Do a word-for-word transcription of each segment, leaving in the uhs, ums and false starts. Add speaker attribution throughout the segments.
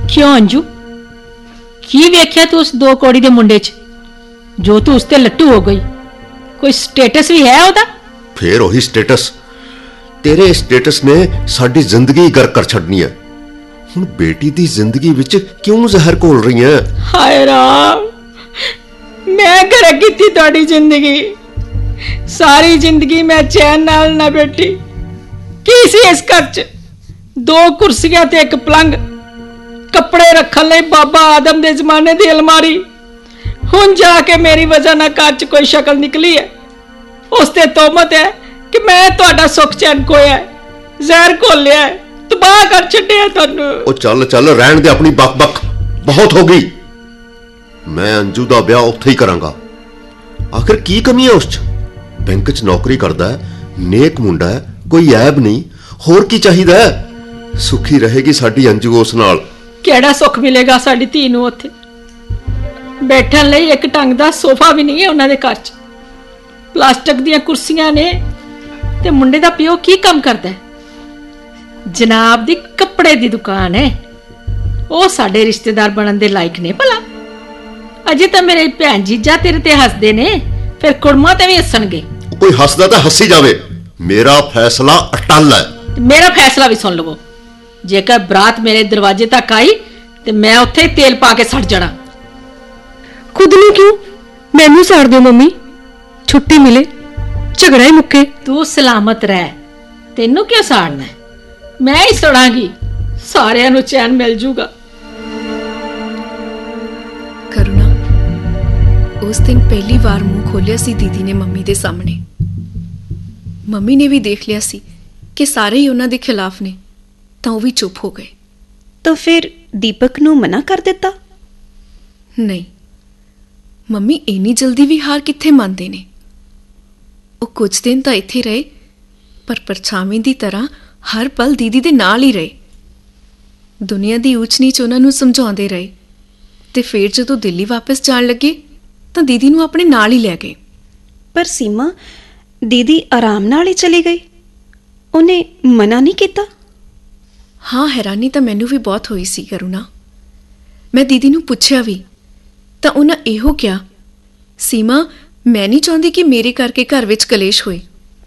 Speaker 1: क्यों अंजू, की वेख्या तू उस दो कौड़ी दे मुंडे च जो तू उसते लट्टू हो गई? कोई स्टेटस भी है ओदा?
Speaker 2: फिर वही स्टेटस। तेरे स्टेटस ने साडी जिंदगी गर्क कर छड़नी है। हुण बेटी दी जिंदगी विच क्यों जहर घोल रही है?
Speaker 1: हाय राम, मैं गर्क कीती तुहाडी जिंदगी। सारी जिंदगी मैं चैन नाल ना बैठी। की सी इस घर च? दो कुर्सियां ते एक पलंग, कपड़े रखन लई बाबा आदम दे जमाने दी अलमारी। हुण जाके मेरी वजह ना घर च कोई शक्ल निकली है, उस ते तोहमत है कि मैं तुहाडा सुख चैन खोया है, जहर घोलिया है, तबाह कर छड्डिया तुहानू।
Speaker 2: ओ चल चल रहन दे अपनी बक बक, बहुत हो गई। मैं अंजू दा ब्याह उत्थे ही करांगा। आखिर की कमी है उस च? बैंक च नौकरी करदा है, नेक मुंडा है, कोई ऐब नहीं। होर की चाहिदा है? सुखी रहेगी साडी अंजू उस नाल।
Speaker 1: केड़ा सुख मिलेगा साडी धी नूं उत्थे? बैठण लई एक ढंग दा सोफा भी नहीं है उन्हां दे घर च। प्लास्टिक दीयां कुर्सियां ने ते मुंडे दा पिओ की काम करदा है? जनाब दी कपड़े दी दुकान है। ओ साडे रिश्तेदार बनन दे लायक ने भला? अजे तां मेरे भैन जीजा तेरे ते हसदे ने, फिर कुड़मा ते भी हसणगे।
Speaker 2: कोई हसदा तां हसी जावे, मेरा फैसला अटल है।
Speaker 1: मेरा फैसला भी सुन लवो। जेकर बरात मेरे दरवाजे तक आई ते मैं उत्थे तेल पा के सड़ जाना।
Speaker 3: खुद नूं क्यों? मैनू साड़ दियो मम्मी, छुट्टी मिले, झगड़ा ही मुक्के।
Speaker 1: तू सलामत रह, तेनू क्यों साड़ना है? मैं ही सड़ांगी, सारियां नूं चैन मिल जूगा।
Speaker 3: करुणा उस दिन पहली बार मुंह खोलिया सी दीदी ने मम्मी दे सामने। मम्मी ने भी देख लिया सी कि सारे ही उन्हां दे खिलाफ ने, तां वो भी चुप हो गए।
Speaker 4: तो फिर दीपक नूं मना कर दिता?
Speaker 3: नहीं, मम्मी इन्नी जल्दी भी हार कित्थे मानदे ने। वो कुछ दिन तां इत्थे रहे, पर परछावीं दी तरह हर पल दीदी दे नाल ही रहे। दुनिया दी ऊच नीच उन्हां नूं समझाउंदे रहे, ते फिर जदों दिल्ली वापस जाण लगे तां दीदी नूं अपने नाल ही लै गए।
Speaker 4: पर सीमा, दीदी आराम नाल ही चली गई, उन्हें मना नहीं किया?
Speaker 3: हाँ, हैरानी तां मैनू भी बहुत होई सी करुणा। मैं दीदी नूं पुछया भी तां उन्हां इहो किया, सीमा मैं नहीं चाहती कि मेरे करके घर विच कलेश होए।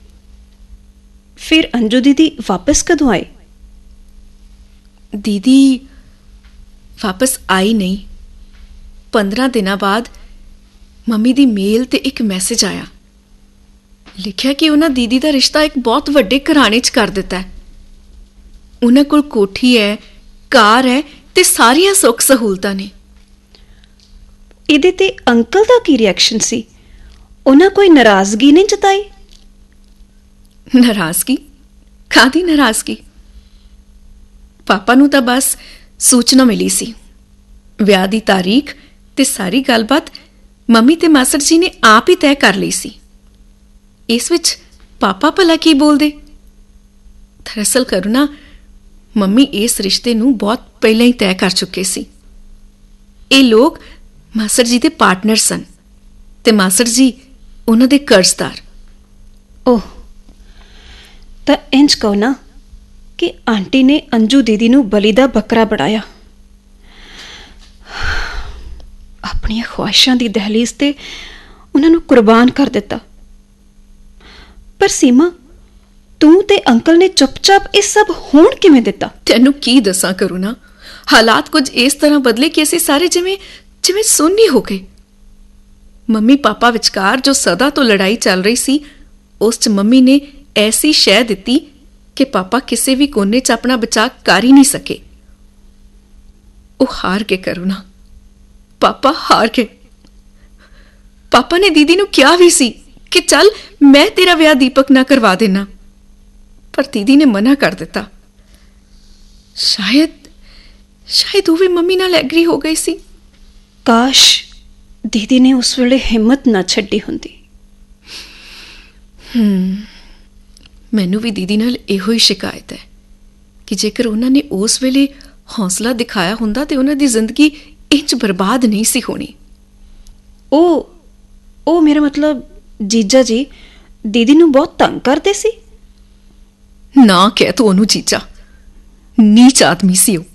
Speaker 4: फिर अंजू दीदी वापस कदों आए?
Speaker 3: दीदी वापस आई नहीं। पंद्रह दिनां बाद मम्मी दी मेल ते एक मैसेज आया, लिखिया कि उन्हां दीदी दा रिश्ता एक बहुत वड्डे घराने च कर दिता है। उन्हां कोल कोठी है, कार है ते सारियां सुख सहूलतां ने।
Speaker 4: इहदे ते अंकल दा की रिएक्शन सी? उन्हां कोई नाराजगी नहीं जताई?
Speaker 3: नाराजगी? कादी नाराजगी? पापा नूं तां बस सूचना मिली सी, विआह दी तारीख ते सारी गलबात मम्मी ते मासड़ जी ने आप ही तय कर ली सी। इस विच पापा भला की बोलदे? दरअसल करुणा, मम्मी इस रिश्ते नूं बहुत पहले ही तय कर चुके सी। ये लोग मासड़ जी दे पार्टनर सन ते मासड़ जी उन्हां दे कर्जदार।
Speaker 4: ओह, तां इंज कहो ना कि आंटी ने अंजू दीदी नूं बली दा बकरा बनाया, अपनी ख्वाहिशां दी दहलीज ते उन्हां नूं कुर्बान कर दिता। पर सीमा, तू ते अंकल ने चुपचाप इस सब होण किवें दिता?
Speaker 3: तैनू की दसां करुणा, हालात कुछ इस तरह बदले कि असीं सारे जिवें जिवें सुन्नी हो गए। मम्मी पापा विचकार जो सदा तो लड़ाई चल रही सी, उस च मम्मी ने ऐसी शह दिती कि पापा किसी भी कोने च अपना बचाव कर ही नहीं सके। वो हार गए करुणा, पापा हार गए। पापा ने दीदी नूं कहा भी सी कि चल मैं तेरा विआह दीपक ना करवा देना, पर दीदी ने मना कर दिता। शायद शायद वो भी मम्मी नाल एग्री हो गई सी।
Speaker 4: काश दीदी ने उस वेले हिम्मत ना छड्डी हुंदी।
Speaker 3: हम्म मैनू भी दीदी नाल इहो ही शिकायत है कि जेकर उन्हां ने उस वेले हौसला दिखाया हुंदा ते उन्हां दी जिंदगी इंज बर्बाद नहीं सी होनी।
Speaker 4: ओ ओ मेरा मतलब जीजा जी दीदी नूं बहुत तंग करदे सी?
Speaker 3: ना कह तू ओनू जीजा, नीच आदमी सी ओ।